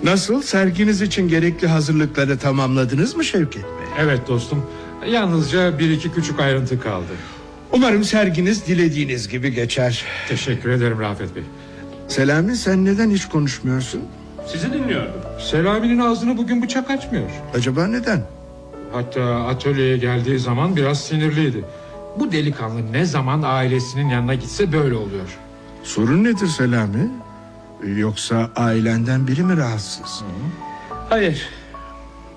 Nasıl, serginiz için gerekli hazırlıkları tamamladınız mı Şevket Bey? Evet dostum. Yalnızca bir iki küçük ayrıntı kaldı. Umarım serginiz dilediğiniz gibi geçer. Teşekkür ederim Rafet Bey. Selami, sen neden hiç konuşmuyorsun? Sizi dinliyordum. Selami'nin ağzını bugün bıçak açmıyor. Acaba neden? Hatta atölyeye geldiği zaman biraz sinirliydi. Bu delikanlı ne zaman ailesinin yanına gitse böyle oluyor. Sorun nedir Selami? Yoksa ailenden biri mi rahatsız? Hayır.